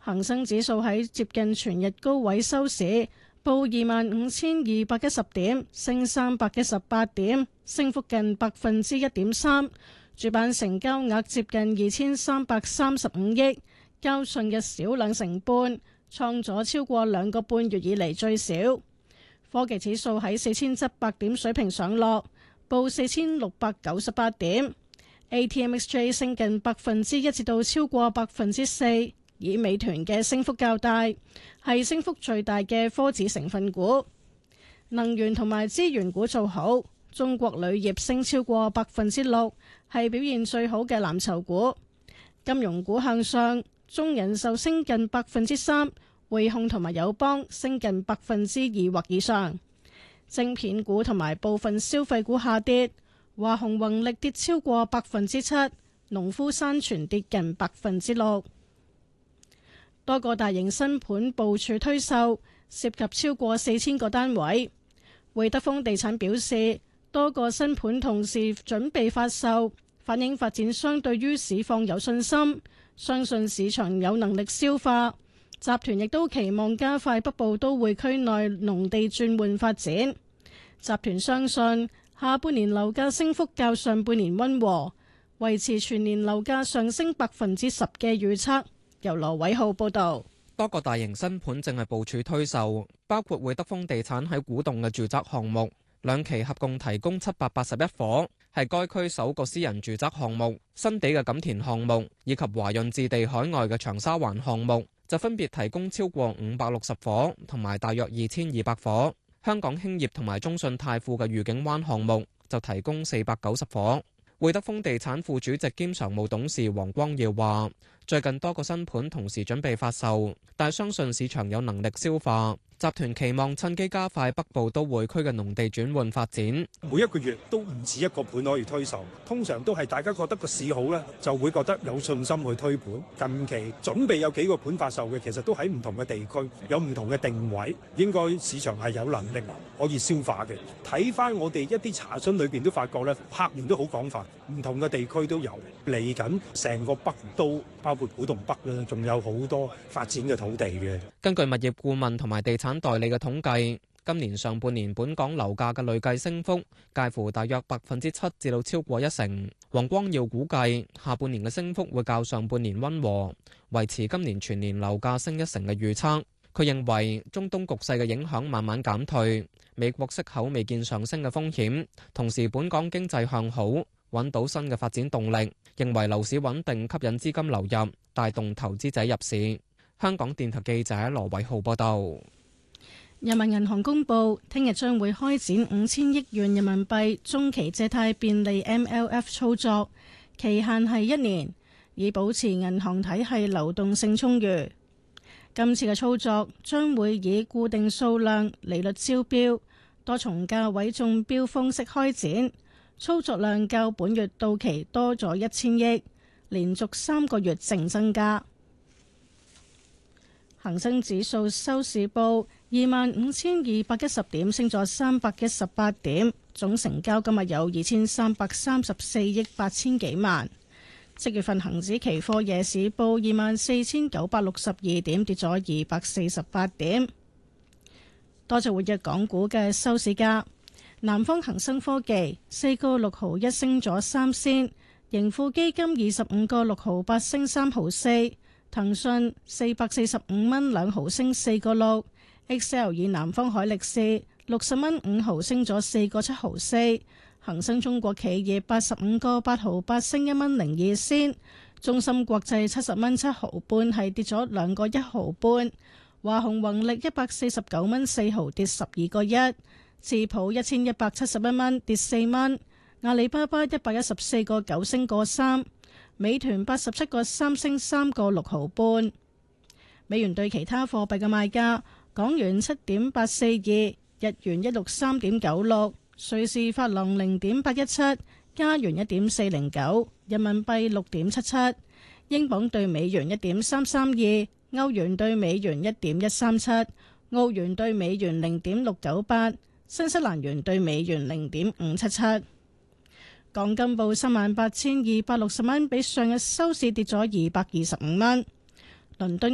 恒生指數喺接近全日高位收市，報25,210點，升318點，升幅近1.3%。主板成交額接近2335億，較上日少2成半，創咗超過2個半月以嚟最少。科技指數喺4700點水平上落，報4698點。ATMXJ 升近1%至到超過4%，以美團嘅升幅較大，係升幅最大嘅科指成分股。能源同埋資源股做好，中國鋁業升超過6%，係表現最好嘅藍籌股。金融股向上，中人壽升近3%，匯控同埋友邦升近2%或以上。晶片股同埋部分消費股下跌，華虹宏力跌超過7%，農夫山泉跌近6%。多個大型新盤部署推售，涉及超過4000個單位。會德豐地產表示，多個新盤同時準備發售，反映發展商對於市況有信心，相信市場有能力消化。集團亦都期望加快北部都會區內農地轉換發展。集團相信下半年樓價升幅較上半年溫和，維持全年樓價上升10%嘅預測。由羅偉浩報道。 多個大型新盤正係部署推售，包括會德豐地產喺古洞嘅住宅項目，2期合共提供781伙，係該區首個私人住宅項目。新地嘅錦田項目以及華潤置地海外嘅長沙灣項目就分別提供超過560伙同埋大約2200伙。香港興業同埋中信泰富嘅御景灣項目就提供490伙。會德豐地產副主席兼常務董事黃光耀話，最近多個新盤同時準備發售，但相信市場有能力消化。集團期望趁機加快北部都會區嘅農地轉換發展。 每一個月都唔止一個盤可以推售，通常都係大家覺得個市好咧，就會覺得有信心去推盤。近期準備有幾個盤發售嘅，其實都喺唔同嘅地區，有唔同嘅定位，應該市場係有能力可以消化嘅。睇翻我哋一啲查詢裏邊都發覺咧，客源都好廣泛，唔同嘅地區都有。嚟緊成個北都包括古洞北咧，仲有好多發展嘅土地嘅。 根據物業顧問同埋地產代理嘅統計，今年上半年本港樓價嘅累計升幅介乎大約7%至到超過1%。黃光耀估計下半年嘅升幅會較上半年溫和，維持今年全年樓價升1%嘅預測。佢認為中東局勢嘅影響慢慢減退，美國息口未見上升嘅風險，同時本港經濟向好，揾到新嘅發展動力，認為樓市穩定吸引資金流入，帶動投資者入市。香港電台記者羅偉浩報道。 人民銀行公布，聽日將會開展5000億元人民幣中期借貸便利 MLF 操作，期限係1年，以保持銀行體系流動性充裕。今次嘅操作將會以固定數量利率招標、多重價位中標方式開展，操作量較本月到期多咗1000億，連續3個月淨增加。恒生指數收市報25,210點，升咗318點，總成交今日有2334億8千幾萬。即月份恒指期貨夜市報24,962點，跌咗248點。多隻活躍港股嘅收市價，南方恒生科技4個6毫1升咗3仙，盈富基金25個6毫8升3毫4。騰訊445蚊2毫升4個6，XL 以南方海力士60蚊5毫升咗4個7毫4，恒生中國企業85個8毫8升1蚊02仙，中芯國際70蚊7毫半係跌咗2個1毫半，華虹宏力149蚊4毫跌12個1，智普1171蚊跌4蚊，阿里巴巴114個9升個3。美團87個3升3個6毫半。美元對其他貨幣嘅賣價：港元7.842，日元163.96，瑞士法郎0.817，加元1.409，人民幣6.77，英鎊對美元1.332，歐元對美元1.137，澳元對美元0.698，新西蘭元對美元0.577。港金報38,260蚊，比上日收市跌咗225蚊。倫敦